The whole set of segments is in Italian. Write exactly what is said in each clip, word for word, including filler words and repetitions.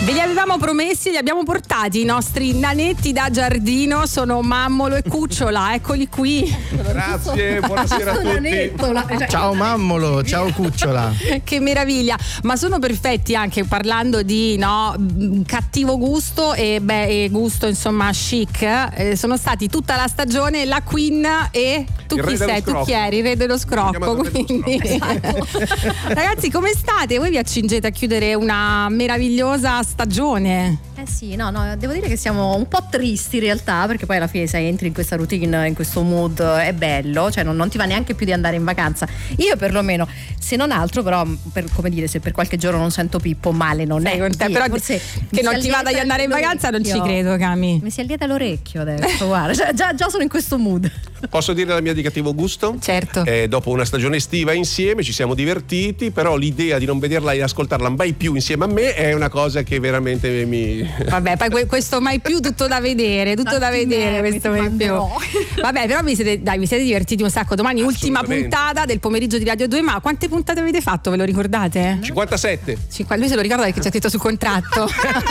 Ve li avevamo promessi, li abbiamo portati i nostri nanetti da giardino, sono Mammolo e Cucciola, eccoli qui. Grazie, buonasera a tutti. Ciao Mammolo, ciao Cucciola. Che meraviglia, ma sono perfetti anche parlando di no, cattivo gusto e, beh, e gusto insomma chic. Eh, sono stati tutta la stagione la Queen e tu il chi sei? Tu chi eri? Il re dello scrocco. Quindi. Esatto. Ragazzi, come state? Voi vi accingete a chiudere una meravigliosa stagione. Eh sì, no, no, devo dire che siamo un po' tristi in realtà, perché poi alla fine sai, entri in questa routine, in questo mood, è bello, cioè non, non ti va neanche più di andare in vacanza. Io perlomeno, se non altro, però, per, come dire, se per qualche giorno non sento Pippo, male non è. Con te, però forse che non ti vada di andare in vacanza non ci credo, Cami. Mi si allieta l'orecchio adesso, guarda, cioè, già, già sono in questo mood. Posso dire la mia di cattivo gusto? Certo. Eh, dopo una stagione estiva insieme ci siamo divertiti, però l'idea di non vederla e ascoltarla mai più insieme a me è una cosa che veramente mi... Vabbè, poi questo mai più tutto da vedere, tutto da vedere questo mai più. Vabbè, però vi siete, dai, vi siete divertiti un sacco. Domani ultima puntata del pomeriggio di Radio due, ma quante puntate avete fatto? Ve lo ricordate? cinquantasette. Cinqu- lui se lo ricorda perché c'è scritto sul contratto.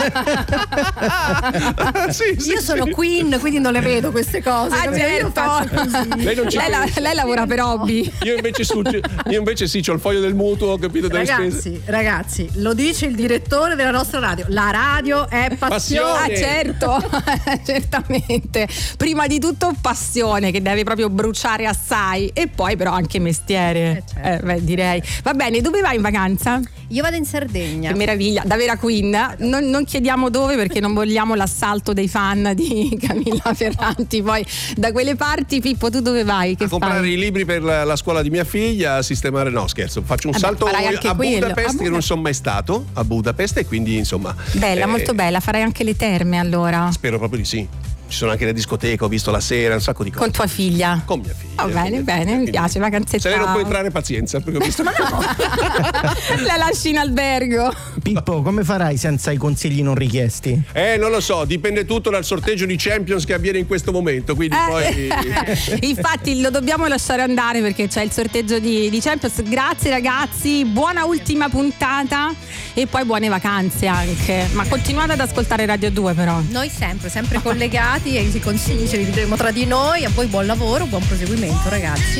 sì, sì, Io sì. sono Queen, quindi non le vedo queste cose. Ah, certo. Lei, non ci lei, la, lei lavora per hobby. Io invece, su, io invece sì, c'ho il foglio del mutuo, ho capito, delle Ragazzi, spese. ragazzi, lo dice il direttore della nostra radio. La radio è passione. Ah, certo, certamente. Prima di tutto passione che deve proprio bruciare assai e poi però anche mestiere. Eh, certo. eh, beh, direi. Va bene, dove vai in vacanza? Io vado in Sardegna. Che meraviglia, da vera Queen. Non, non chiediamo dove perché non vogliamo l'assalto dei fan di Camilla Ferranti. Poi da quelle parti, Pippo, tu dove vai? Che A comprare fai? i libri per la, la scuola di mia figlia, a sistemare, no scherzo, faccio un Eh beh, salto farai anche a quello. Budapest, A che Buda- non sono mai stato a Budapest, e quindi insomma Bella, eh, molto bella. Farai anche le terme allora? spero proprio di sì. Ci sono anche le discoteche, ho visto la sera, un sacco di cose. Con tua figlia? Con mia figlia. Oh, bene, bene, mi piace, vacanzetta. Se lei non può entrare, pazienza, perché ho visto. La lasci in albergo. Pippo, come farai senza i consigli non richiesti? Eh, non lo so, dipende tutto dal sorteggio di Champions che avviene in questo momento, quindi Eh, poi... Infatti lo dobbiamo lasciare andare perché c'è il sorteggio di, di Champions. Grazie ragazzi, buona ultima puntata e poi buone vacanze anche. Ma continuate ad ascoltare Radio due però. Noi sempre, sempre collegati e i consigli ce li diremo tra di noi. A voi buon lavoro, buon proseguimento ragazzi.